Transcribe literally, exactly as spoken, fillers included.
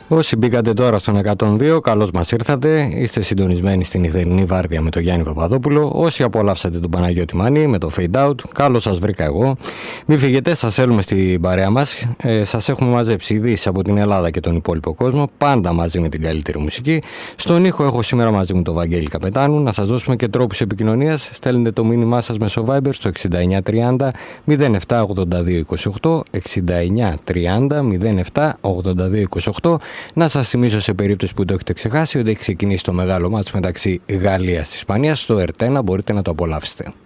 Όσοι μπήκατε τώρα στον εκατόν δύο, καλώς μας ήρθατε. Είστε συντονισμένοι στην νυχτερινή βάρδια με τον Γιάννη Παπαδόπουλο. Όσοι απολαύσατε τον Παναγιώτη Μανή με το Fade Out, καλώς σας βρήκα εγώ. Μην φύγετε, σας θέλουμε στην παρέα μας. Ε, σας έχουμε μαζέψει ειδήσεις από την Ελλάδα και τον υπόλοιπο κόσμο, πάντα μαζί με την καλύτερη μουσική. Στον ήχο έχω σήμερα μαζί μου τον Βαγγέλη Καπετάνου. Να σας δώσουμε και τρόπους επικοινωνίας. Στέλνετε το μήνυμά σας μέσω Viber στο εξήντα εννιά τριάντα μηδέν επτά ογδόντα δύο είκοσι οκτώ, εξήντα εννιά τριάντα μηδέν επτά ογδόντα δύο είκοσι οκτώ. Να σας θυμίσω, σε περίπτωση που το έχετε ξεχάσει, ότι έχει ξεκινήσει το μεγάλο μάτς μεταξύ Γαλλίας και Ισπανίας στο Ερτένα, μπορείτε να το απολαύσετε.